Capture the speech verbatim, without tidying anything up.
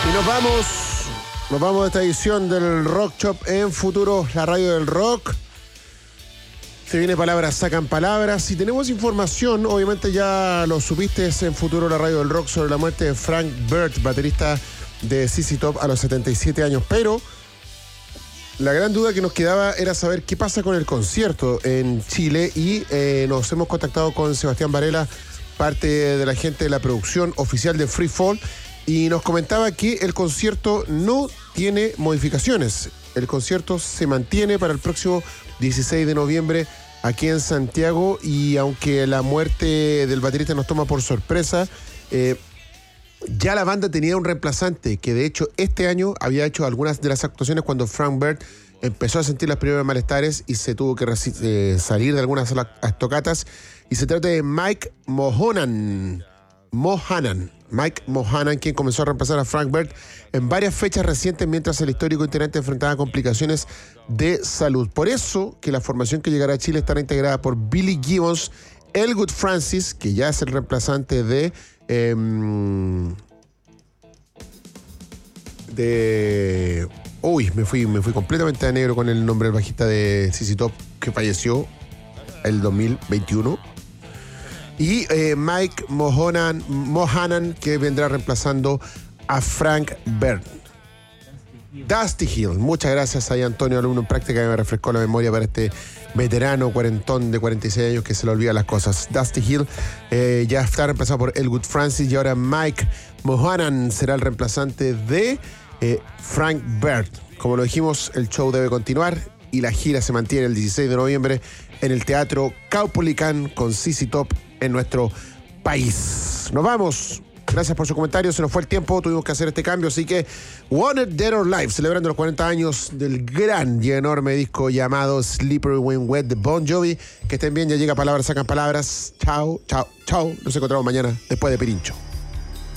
Y nos vamos, nos vamos de esta edición del Rock Shop en Futuro, la radio del rock. Se viene Palabras Sacan Palabras. Si tenemos información, obviamente ya lo supiste en Futuro, la radio del rock, sobre la muerte de Frank Bird, baterista de Z Z Top a los setenta y siete años. Pero la gran duda que nos quedaba era saber qué pasa con el concierto en Chile y eh, nos hemos contactado con Sebastián Varela, parte de la gente de la producción oficial de Free Fall, y nos comentaba que el concierto no tiene modificaciones. El concierto se mantiene para el próximo dieciséis de noviembre aquí en Santiago, y aunque la muerte del baterista nos toma por sorpresa, eh, ya la banda tenía un reemplazante que de hecho este año había hecho algunas de las actuaciones cuando Frank Bird empezó a sentir las primeras malestares y se tuvo que eh, salir de algunas tocatas, y se trata de Mike Mohanan. Mohanan. Mike Mohanan, quien comenzó a reemplazar a Frank Bird en varias fechas recientes mientras el histórico integrante enfrentaba complicaciones de salud. Por eso que la formación que llegará a Chile estará integrada por Billy Gibbons, Elwood Francis, que ya es el reemplazante de eh, de uy, me fui, me fui completamente a negro con el nombre del bajista de Z Z Top que falleció el dos mil veintiuno. Y eh, Mike Mohanan, Mohanan, que vendrá reemplazando a Frank Bird. Dusty Hill. Muchas gracias a Antonio, alumno en práctica, que me refrescó la memoria para este veterano cuarentón de cuarenta y seis años que se le olvidan las cosas. Dusty Hill eh, ya está reemplazado por Elwood Francis, y ahora Mike Mohanan será el reemplazante de eh, Frank Bird. Como lo dijimos, el show debe continuar y la gira se mantiene el dieciséis de noviembre en el Teatro Caupolicán con Z Z Top en nuestro país. Nos vamos. Gracias por su comentario. Se nos fue el tiempo, tuvimos que hacer este cambio, así que Wanted Dead or Alive, celebrando los cuarenta años del gran y enorme disco llamado Slippery When Wet de Bon Jovi. Que estén bien, ya llega Palabras Sacan Palabras. Chao, chao, chao. Nos encontramos mañana después de Pirincho.